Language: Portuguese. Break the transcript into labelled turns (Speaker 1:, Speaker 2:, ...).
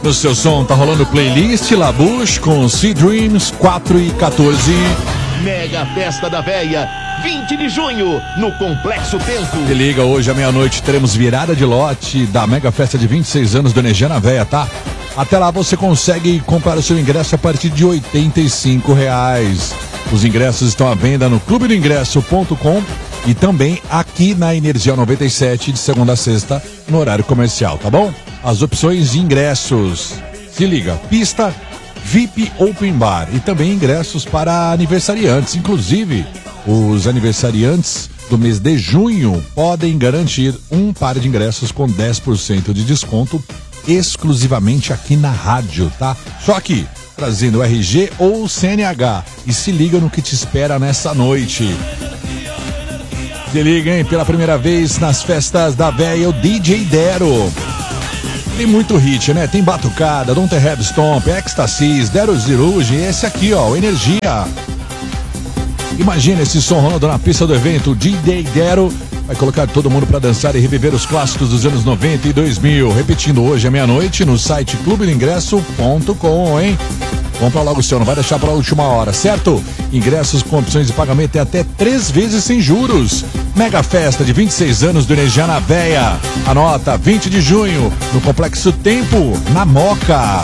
Speaker 1: No seu som tá rolando playlist Labuche com Sea Dreams 4 e 14.
Speaker 2: Mega Festa da Véia, 20 de junho, no Complexo Tempo.
Speaker 1: Se liga, hoje à meia-noite teremos virada de lote da Mega Festa de 26 anos do Energia na Véia, tá? Até lá você consegue comprar o seu ingresso a partir de R$ 85. Os ingressos estão à venda no clubedoingresso.com e também aqui na Energia 97 de segunda a sexta no horário comercial, tá bom? As opções de ingressos, se liga, pista, VIP Open Bar e também ingressos para aniversariantes. Inclusive, os aniversariantes do mês de junho podem garantir um par de ingressos com 10% de desconto exclusivamente aqui na rádio, tá? Só aqui, trazendo o RG ou o CNH. E se liga no que te espera nessa noite. Se liga, hein? Pela primeira vez nas festas da Véia, o DJ Dero. Tem muito hit, né? Tem Batucada, Don't Have Stomp, Ecstasies, Dero Ziruge, esse aqui, ó, o Energia. Imagina esse som rolando na pista do evento, o DJ Dero vai colocar todo mundo pra dançar e reviver os clássicos dos anos 90 e 2000. Repetindo hoje à meia-noite no site clubedoingresso.com, hein? Compra logo o seu, não vai deixar pra última hora, certo? Ingressos com opções de pagamento até 3 vezes sem juros. Mega Festa de 26 anos do Energia na Véia. Anota, 20 de junho, no Complexo Tempo, na Moca.